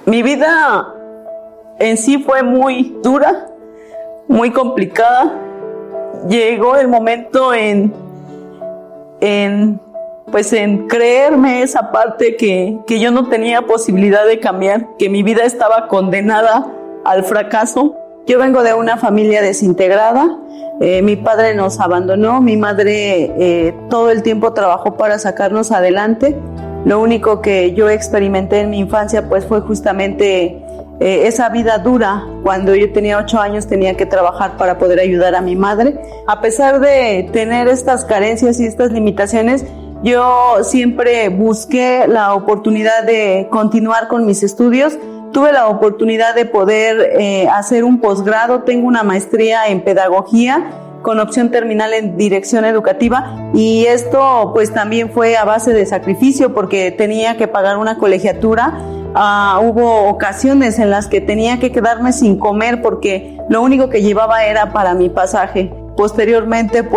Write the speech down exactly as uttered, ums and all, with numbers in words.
Mi vida en sí fue muy dura, muy complicada. Llegó el momento en, en, pues en creerme esa parte que, que yo no tenía posibilidad de cambiar, que mi vida estaba condenada al fracaso. Yo vengo de una familia desintegrada. Eh, mi padre nos abandonó, mi madre eh, todo el tiempo trabajó para sacarnos adelante. Lo único que yo experimenté en mi infancia pues fue justamente eh, esa vida dura. Cuando yo tenía ocho años tenía que trabajar para poder ayudar a mi madre. A pesar de tener estas carencias y estas limitaciones, yo siempre busqué la oportunidad de continuar con mis estudios. Tuve la oportunidad de poder eh, hacer un posgrado, tengo una maestría en pedagogía con opción terminal en dirección educativa, y esto pues también fue a base de sacrificio porque tenía que pagar una colegiatura. Uh, hubo ocasiones en las que tenía que quedarme sin comer porque lo único que llevaba era para mi pasaje. Posteriormente pues